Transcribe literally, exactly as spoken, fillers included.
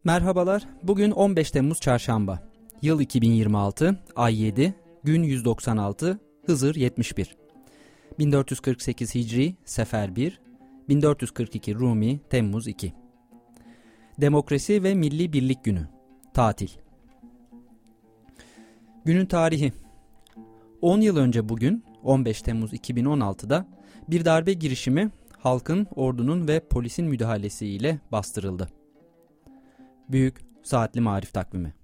Merhabalar, bugün on beş Temmuz Çarşamba, yıl iki bin yirmi altı, ay yedi, gün yüz doksan altı, Hızır yetmiş bir. bin dört yüz kırk sekiz Hicri, Sefer bir, bin dört yüz kırk iki Rumi, Temmuz iki. Demokrasi ve Milli Birlik Günü, tatil. Günün tarihi. on yıl önce bugün, on beş Temmuz iki bin on altıda bir darbe girişimi halkın, ordunun ve polisin müdahalesiyle bastırıldı. Büyük Saatli Marif Takvimi.